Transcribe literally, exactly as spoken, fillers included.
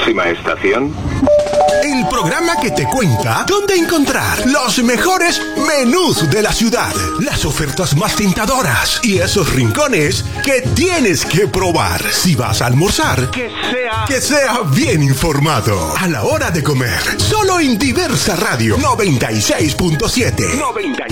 Próxima estación. El programa que te cuenta dónde encontrar los mejores menús de la ciudad, las ofertas más tentadoras y esos rincones que tienes que probar. Si vas a almorzar, Que sea... que sea bien informado a la hora de comer. Solo en Diversa Radio noventa y seis punto siete. noventa